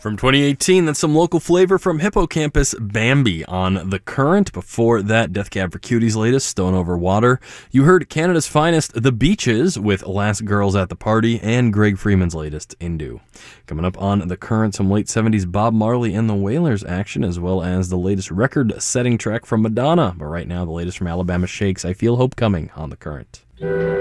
From 2018, that's some local flavor from Hippocampus Bambi on The Current. Before that, Death Cab for Cutie's latest, Stone Over Water. You heard Canada's finest, The Beaches, with Last Girls at the Party, and Greg Freeman's latest, Indu. Coming up on The Current, some late 70s Bob Marley and the Wailers action, as well as the latest record-setting track from Madonna. But right now, the latest from Alabama Shakes, I Feel Hope Coming on The Current.